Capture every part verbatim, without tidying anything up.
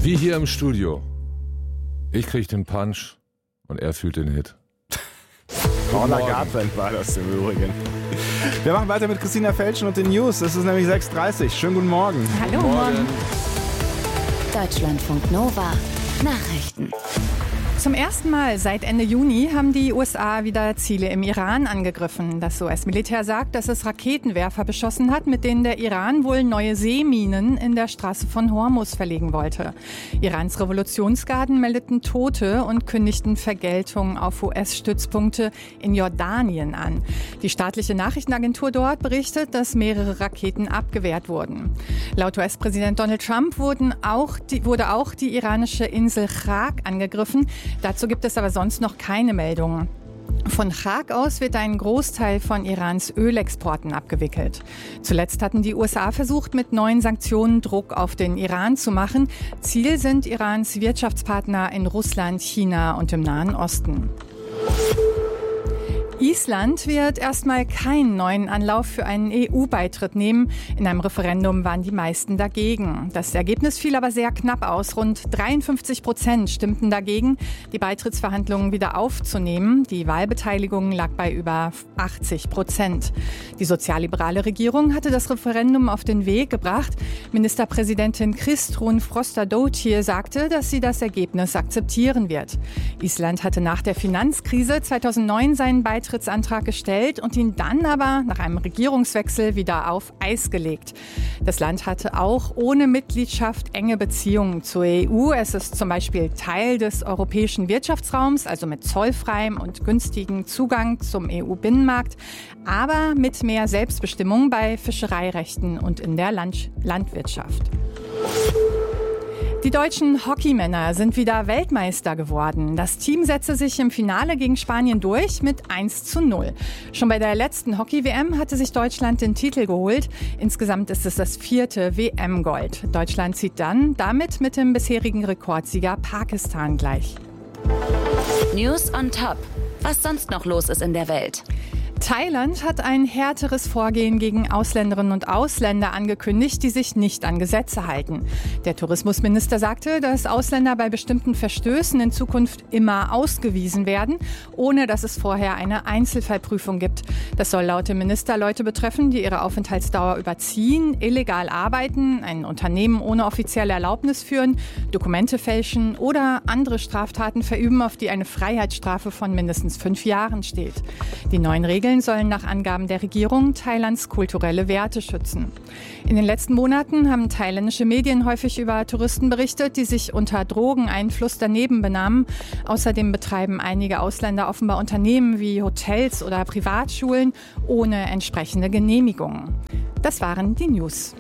Wie hier im Studio. Ich krieg den Punch und er fühlt den Hit. Paula Gartland war das im Übrigen. Wir machen weiter mit Christina Felschen und den News. Es ist nämlich sechs Uhr dreißig. Schönen guten Morgen. Hallo. Guten Morgen. Deutschlandfunk Nova. Nachrichten. Zum ersten Mal seit Ende Juni haben die U S A wieder Ziele im Iran angegriffen. Das U S-Militär sagt, dass es Raketenwerfer beschossen hat, mit denen der Iran wohl neue Seeminen in der Straße von Hormuz verlegen wollte. Irans Revolutionsgarden meldeten Tote und kündigten Vergeltung auf U S-Stützpunkte in Jordanien an. Die staatliche Nachrichtenagentur dort berichtet, dass mehrere Raketen abgewehrt wurden. Laut U S-Präsident Donald Trump wurden auch die, wurde auch die iranische Insel Chak angegriffen. Dazu gibt es aber sonst noch keine Meldungen. Von Chak aus wird ein Großteil von Irans Ölexporten abgewickelt. Zuletzt hatten die U S A versucht, mit neuen Sanktionen Druck auf den Iran zu machen. Ziel sind Irans Wirtschaftspartner in Russland, China und im Nahen Osten. Island wird erstmal keinen neuen Anlauf für einen E U-Beitritt nehmen. In einem Referendum waren die meisten dagegen. Das Ergebnis fiel aber sehr knapp aus. Rund dreiundfünfzig Prozent stimmten dagegen, die Beitrittsverhandlungen wieder aufzunehmen. Die Wahlbeteiligung lag bei über achtzig Prozent. Die sozialliberale Regierung hatte das Referendum auf den Weg gebracht. Ministerpräsidentin Kristrún Frostadóttir sagte, dass sie das Ergebnis akzeptieren wird. Island hatte nach der Finanzkrise zweitausendneun seinen Beitritt Antrag gestellt und ihn dann aber nach einem Regierungswechsel wieder auf Eis gelegt. Das Land hatte auch ohne Mitgliedschaft enge Beziehungen zur E U. Es ist zum Beispiel Teil des europäischen Wirtschaftsraums, also mit zollfreiem und günstigem Zugang zum E U-Binnenmarkt, aber mit mehr Selbstbestimmung bei Fischereirechten und in der Land- Landwirtschaft. Die deutschen Hockeymänner sind wieder Weltmeister geworden. Das Team setzte sich im Finale gegen Spanien durch mit eins zu null. Schon bei der letzten Hockey-W M hatte sich Deutschland den Titel geholt. Insgesamt ist es das vierte W M-Gold. Deutschland zieht dann damit mit dem bisherigen Rekordsieger Pakistan gleich. News on Top. Was sonst noch los ist in der Welt? Thailand hat ein härteres Vorgehen gegen Ausländerinnen und Ausländer angekündigt, die sich nicht an Gesetze halten. Der Tourismusminister sagte, dass Ausländer bei bestimmten Verstößen in Zukunft immer ausgewiesen werden, ohne dass es vorher eine Einzelfallprüfung gibt. Das soll laut dem Minister Leute betreffen, die ihre Aufenthaltsdauer überziehen, illegal arbeiten, ein Unternehmen ohne offizielle Erlaubnis führen, Dokumente fälschen oder andere Straftaten verüben, auf die eine Freiheitsstrafe von mindestens fünf Jahren steht. Die neuen Regeln sollen nach Angaben der Regierung Thailands kulturelle Werte schützen. In den letzten Monaten haben thailändische Medien häufig über Touristen berichtet, die sich unter Drogeneinfluss daneben benahmen. Außerdem betreiben einige Ausländer offenbar Unternehmen wie Hotels oder Privatschulen ohne entsprechende Genehmigungen. Das waren die News.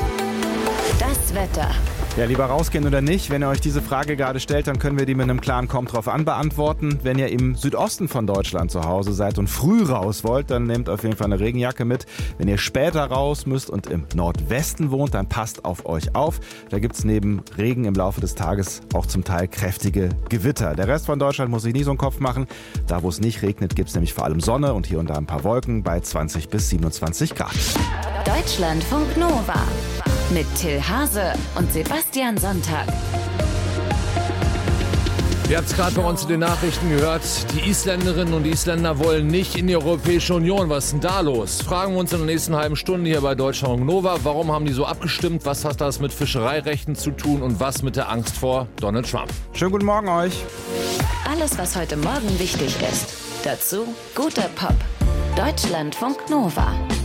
Das Wetter. Ja, lieber rausgehen oder nicht? Wenn ihr euch diese Frage gerade stellt, dann können wir die mit einem klaren Kommt drauf an beantworten. Wenn ihr im Südosten von Deutschland zu Hause seid und früh raus wollt, dann nehmt auf jeden Fall eine Regenjacke mit. Wenn ihr später raus müsst und im Nordwesten wohnt, dann passt auf euch auf. Da gibt es neben Regen im Laufe des Tages auch zum Teil kräftige Gewitter. Der Rest von Deutschland muss sich nie so einen Kopf machen. Da, wo es nicht regnet, gibt es nämlich vor allem Sonne und hier und da ein paar Wolken bei zwanzig bis siebenundzwanzig Grad. Deutschlandfunk Nova. Mit Till Hase und Sebastian Sonntag. Ihr habt es gerade bei uns in den Nachrichten gehört. Die Isländerinnen und Isländer wollen nicht in die Europäische Union. Was ist denn da los? Fragen wir uns in der nächsten halben Stunde hier bei Deutschlandfunk Nova. Warum haben die so abgestimmt? Was hat das mit Fischereirechten zu tun? Und was mit der Angst vor Donald Trump? Schönen guten Morgen euch. Alles, was heute Morgen wichtig ist. Dazu guter Pop. Deutschlandfunk Nova.